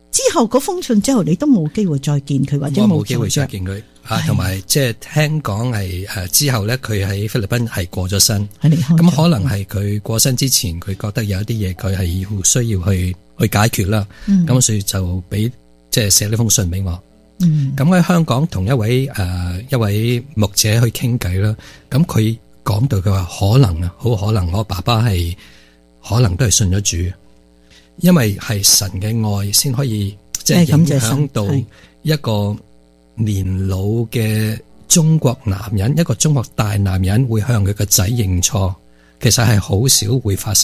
之後嗰封信之後，你都冇機會再見佢，或者冇機會再見佢啊。同埋即係聽講係之後咧，佢喺菲律賓係過咗身，咁可能係佢過身之前，佢覺得有一啲嘢佢係要需要去解決啦。咁所以就俾即係寫呢封信俾我。咁喺香港同一位牧者去傾偈啦。咁佢講到佢話可能啊，好可能我爸爸係可能都係信咗主。因為係神嘅愛先可以即係影響到一個年老嘅中國男人，一個中國大男人會向佢個仔認錯，其實係好少會發生。